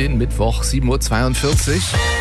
den Mittwoch, 7.42 Uhr.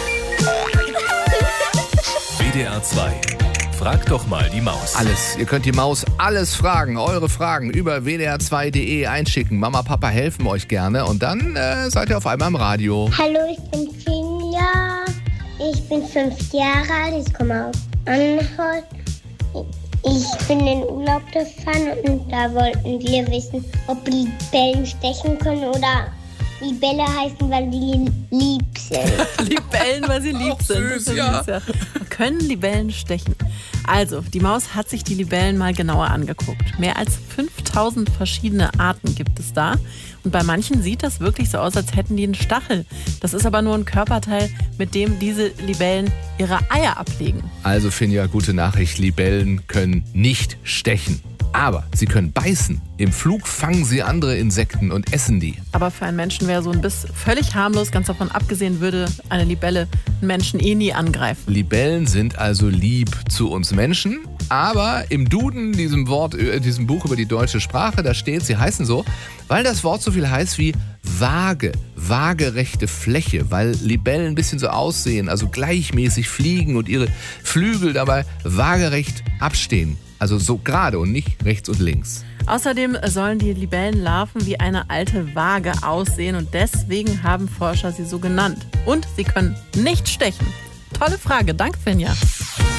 WDR 2. Frag doch mal die Maus. Alles. Ihr könnt die Maus alles fragen. Eure Fragen über wdr2.de einschicken. Mama, Papa helfen euch gerne. Und dann seid ihr auf einmal im Radio. Hallo, ich bin Finja. Ich bin 5 Jahre alt. Ich komme aus Anhalt. Ich bin in Urlaub gefahren und da wollten wir wissen, ob Libellen stechen können oder Libelle heißen, weil die lieb sind. Libellen, weil sie lieb sind. Süß, Das ist ja. süß, ja. Können Libellen stechen? Also, die Maus hat sich die Libellen mal genauer angeguckt. Mehr als 5000 verschiedene Arten gibt es da. Und bei manchen sieht das wirklich so aus, als hätten die einen Stachel. Das ist aber nur ein Körperteil, mit dem diese Libellen ihre Eier ablegen. Also Finja, gute Nachricht. Libellen können nicht stechen. Aber sie können beißen. Im Flug fangen sie andere Insekten und essen die. Aber für einen Menschen wäre so ein Biss völlig harmlos. Ganz davon abgesehen würde eine Libelle einen Menschen eh nie angreifen. Libellen sind also lieb zu uns Menschen. Aber im Duden, diesem Buch über die deutsche Sprache, da steht, sie heißen so, weil das Wort so viel heißt wie vage, waagerechte Fläche, weil Libellen ein bisschen so aussehen, also gleichmäßig fliegen und ihre Flügel dabei waagerecht abstehen. Also so gerade und nicht rechts und links. Außerdem sollen die Libellenlarven wie eine alte Waage aussehen und deswegen haben Forscher sie so genannt. Und sie können nicht stechen. Tolle Frage, danke Finja.